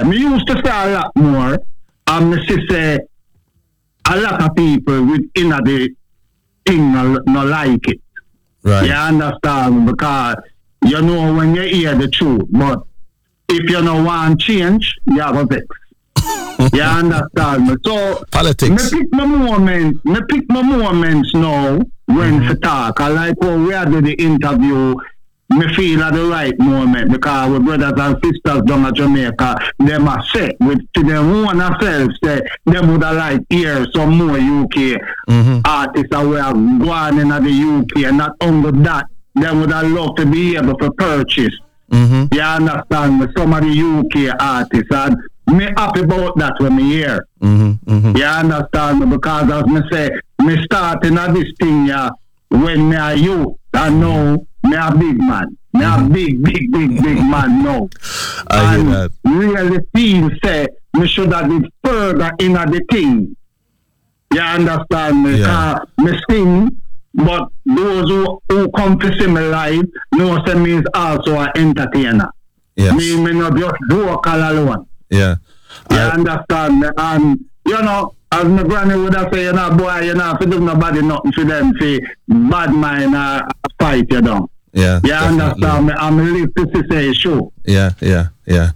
Me used to say a lot more, and me say a lot of people within the thing no like it. Right. You understand? Because you know when you hear the truth, but if you don't want change, you have a vex. You understand me? So politics. Me pick my moments now when to talk. I like when we had the interview, me feel at the right moment because our brothers and sisters down at Jamaica, them are set with to them own themselves say them would have like hear some more UK artists that we have gone in the UK, and not only that, they would have loved to be able to purchase. You understand me? Some of the UK artists, and me happy about that when me hear. You understand me? Because as me say, me starting at this thing when me a youth, and now me a big man. Me a big man now. I hear that. Really feel say me should have been further in the thing. You understand me? Yeah. Me sing, but those who come to see me live know say me is also an entertainer. Yes. Me not just vocal alone. Yeah. You understand me? And you know, as my granny would have said, boy, you know, if you do nobody nothing for them, for bad mind fight you down. Yeah. You understand me? I'm live to say show. Yeah. Yeah.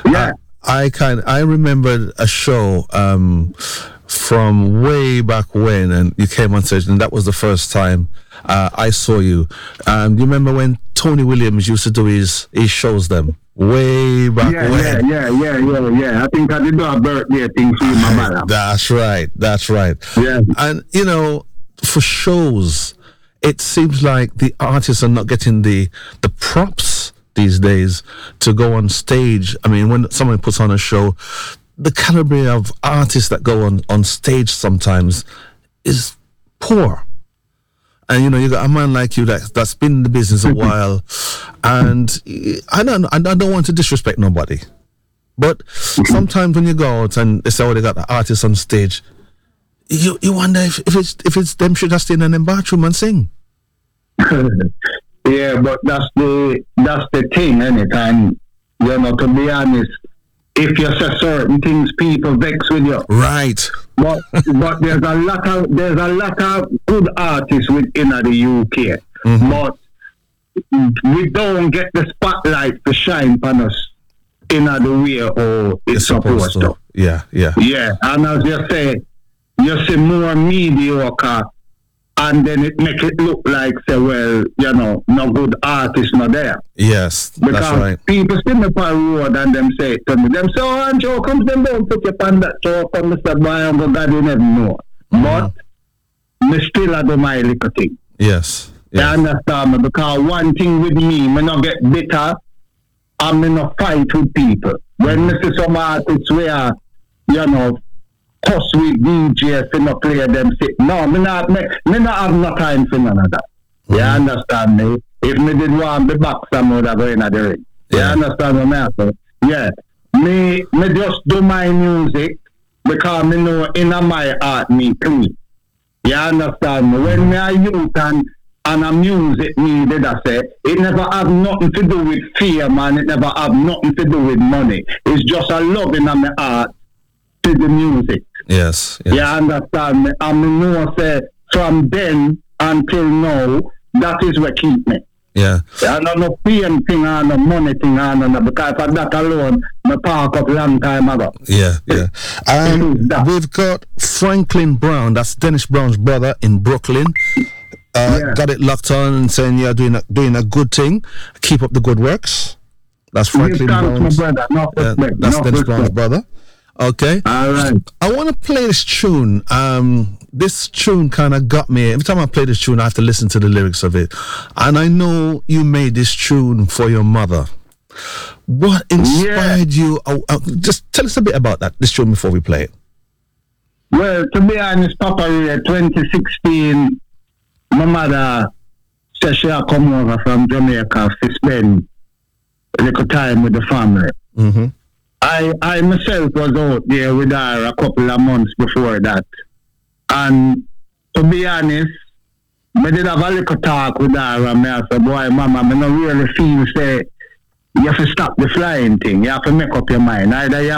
I remembered a show from way back when, and you came on stage, and that was the first time I saw you. You remember when Tony Williams used to do his shows them way back when? Yeah. I think I did do a birthday thing for my mother. That's right. Yeah. And you know, for shows, it seems like the artists are not getting the props these days to go on stage. I mean, when someone puts on a show, the caliber of artists that go on stage sometimes is poor. And you know, you got a man like you that's been in the business a while, and I don't want to disrespect nobody, but sometimes when you go out and they say, "Oh, they got the artists on stage," you wonder if it's them should have stayed in the bathroom and sing. Yeah, but that's the thing, anytime, you know, to be honest, if you say certain things, people vex with you. Right. But there's a lot of good artists within the UK. But we don't get the spotlight to shine upon us in the way it's supposed to. Yeah. Yeah, and as you say, you see more mediocre, and then it make it look like, say, well, you know, no good artists not there. Yes, because that's right. People see me on the road and them say to me, them say, "Oh, and Joe, come them down, put you on that show, come Mr. Boy, and go, God, you never know." But me still I do my little thing. Yes. You understand me? Because one thing with me not get bitter, and me not fight with people. When me see some artists where, you know, cuss with DJs to not play them sit. No, me not have no time for none of that. You understand me? If me did want the box, I would have go in the ring. You understand what I say? Yeah. Me just do my music because me know in my heart me clean. You understand me? When me a youth and a music me did I say, it never have nothing to do with fear, man. It never have nothing to do with money. It's just a love in my heart to the music. Yes. You understand me? And me know say from then until now, that is what keep me. Yeah. I don't know fame thing and no money thing and because for that alone, me park up long time ago. Yeah. We've got Franklin Brown, that's Dennis Brown's brother in Brooklyn. Got it locked on and saying you're doing a good thing. Keep up the good works. That's Franklin Brown's brother. That's Dennis Brown's brother. Okay. All right. I want to play this tune. This tune kind of got me. Every time I play this tune, I have to listen to the lyrics of it. And I know you made this tune for your mother. What inspired you? Just tell us a bit about this tune before we play it. Well, to be honest, Papa, 2016, my mother said she had come over from Jamaica to spend a little time with the family. Mm-hmm. I myself was out there with her a couple of months before that. And to be honest, I did have a little talk with her and I said, boy, mama, I don't really feel say you have to stop the flying thing. You have to make up your mind. Either you